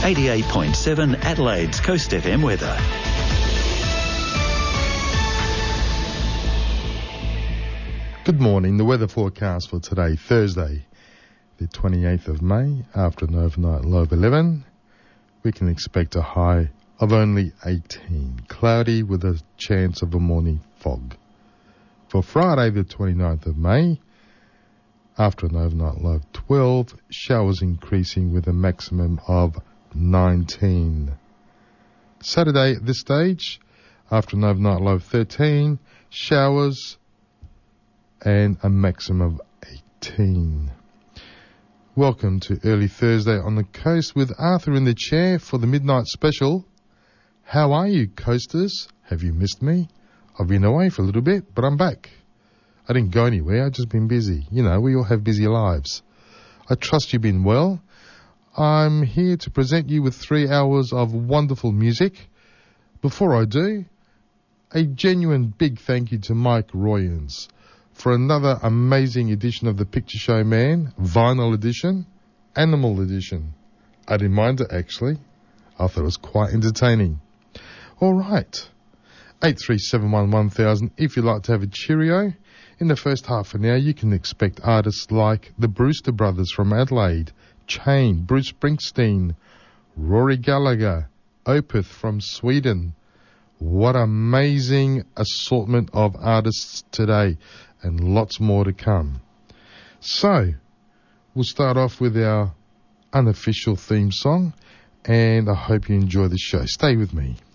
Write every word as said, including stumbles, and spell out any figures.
eighty-eight point seven Adelaide's Coast F M weather. Good morning. The weather forecast for today, Thursday, the twenty-eighth of May, after an overnight low of eleven. We can expect a high of only eighteen, cloudy with a chance of a morning fog. For Friday, the twenty-ninth of May, after an overnight low of twelve, showers increasing with a maximum of nineteen. Saturday at this stage, after an overnight low of thirteen, showers and a maximum of eighteen. Welcome to Early Thursday on the Coast with Arthur in the chair for the midnight special. How are you, coasters? Have you missed me? I've been away for a little bit, but I'm back. I didn't go anywhere, I've just been busy. You know, we all have busy lives. I trust you've been well. I'm here to present you with three hours of wonderful music. Before I do, a genuine big thank you to Mike Royans for another amazing edition of the Picture Show Man, vinyl edition, animal edition. I didn't mind it, actually. I thought it was quite entertaining. All right. eight three seven one one thousand if you'd like to have a cheerio. In the first half an hour, you can expect artists like the Brewster Brothers from Adelaide, Chain, Bruce Springsteen, Rory Gallagher, Opeth from Sweden. What amazing assortment of artists today, and lots more to come. So, we'll start off with our unofficial theme song, and I hope you enjoy the show. Stay with me.